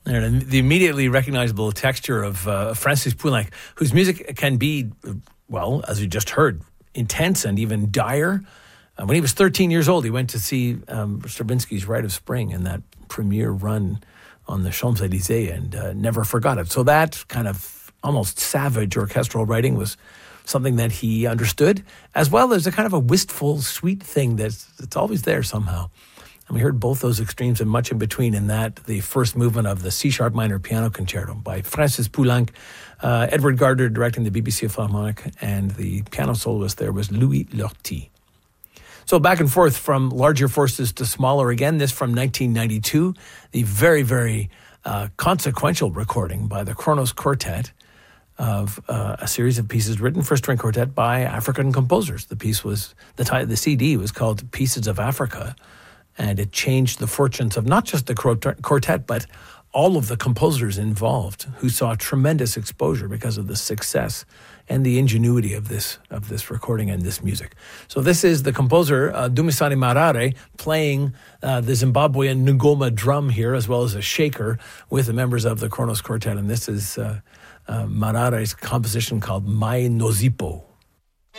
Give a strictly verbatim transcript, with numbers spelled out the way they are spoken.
And the immediately recognizable texture of uh, Francis Poulenc, whose music can be, well, as you just heard, intense and even dire. Uh, when he was thirteen years old, he went to see um, Stravinsky's Rite of Spring in that premiere run on the Champs-Élysées and uh, never forgot it. So that kind of almost savage orchestral writing was something that he understood, as well as a kind of a wistful, sweet thing that's, that's always there somehow. And we heard both those extremes and much in between in that, the first movement of the C-sharp minor piano concerto by Francis Poulenc, uh, Edward Gardner directing the B B C Philharmonic, and the piano soloist there was Louis Lortie. So back and forth from larger forces to smaller again, this from nineteen ninety-two, the very, very uh, consequential recording by the Kronos Quartet of uh, a series of pieces written for string quartet by African composers. The piece was, the, t- the C D was called Pieces of Africa, and it changed the fortunes of not just the quartet, but all of the composers involved, who saw tremendous exposure because of the success and the ingenuity of this of this recording and this music. So this is the composer, uh, Dumisani Marare, playing uh, the Zimbabwean Ngoma drum here, as well as a shaker with the members of the Kronos Quartet. And this is uh, uh, Marare's composition called Mai Nozipo.